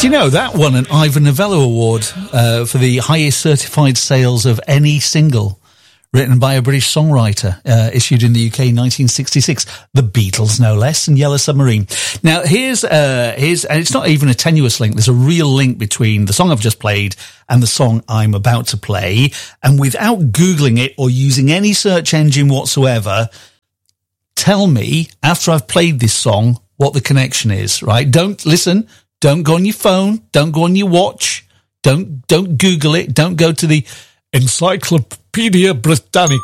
Do you know that won an Ivor Novello Award for the highest certified sales of any single written by a British songwriter, issued in the UK in 1966. The Beatles, no less, and Yellow Submarine. Now, here's, and it's not even a tenuous link. There's a real link between the song I've just played and the song I'm about to play. And without Googling it or using any search engine whatsoever, tell me, after I've played this song, what the connection is, right? Don't go on your phone, don't go on your watch, don't Google it, don't go to the Encyclopedia Britannica.